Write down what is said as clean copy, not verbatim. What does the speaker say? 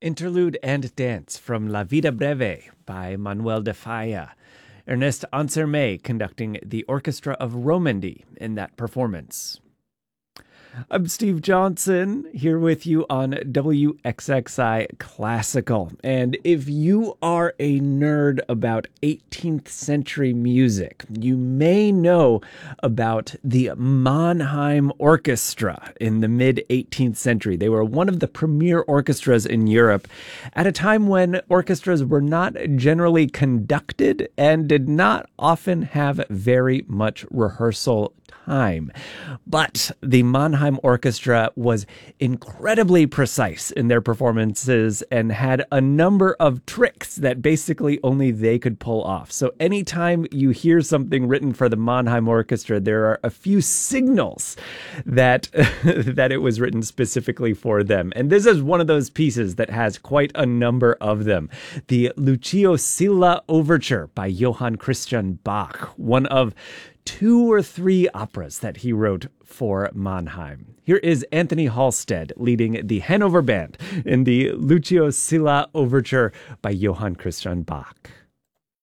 Interlude and Dance from La Vida Breve by Manuel de Falla. Ernest Ansermet conducting the Orchestra of Romandy in that performance. I'm Steve Johnson, here with you on WXXI Classical. And if you are a nerd about 18th century music, you may know about the Mannheim Orchestra in the mid-18th century. They were one of the premier orchestras in Europe at a time when orchestras were not generally conducted and did not often have very much rehearsal time. But the Mannheim Orchestra was incredibly precise in their performances and had a number of tricks that basically only they could pull off. So anytime you hear something written for the Mannheim Orchestra, there are a few signals that that it was written specifically for them. And this is one of those pieces that has quite a number of them. The Lucio Silla Overture by Johann Christian Bach, one of 2 or 3 operas that he wrote for Mannheim. Here is Anthony Halstead leading the Hanover Band in the Lucio Silla Overture by Johann Christian Bach.